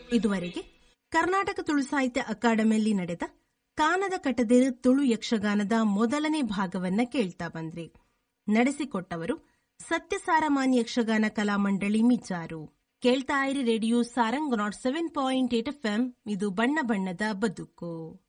ಇದುವರೆಗೆ ಕರ್ನಾಟಕ ತುಳು ಸಾಹಿತ್ಯ ಅಕಾಡೆಮಿಯಲ್ಲಿ ನಡೆದ ಕಾನದ ಕಟದಿರು ತುಳು ಯಕ್ಷಗಾನದ ಮೊದಲನೇ ಭಾಗವನ್ನ ಕೇಳ್ತಾ ಬಂದ್ರಿ. ನಡೆಸಿಕೊಟ್ಟವರು ಸತ್ಯಸಾರಮಾನ್ಯ ಯಕ್ಷಗಾನ ಕಲಾಮಂಡಳಿ ಮಿಜಾರು. ಕೇಳ್ತಾ ಇರಿ ರೇಡಿಯೋ ಸಾರಂಗ್ 7.8 FM. ಇದು ಬಣ್ಣ ಬಣ್ಣದ ಬದುಕು.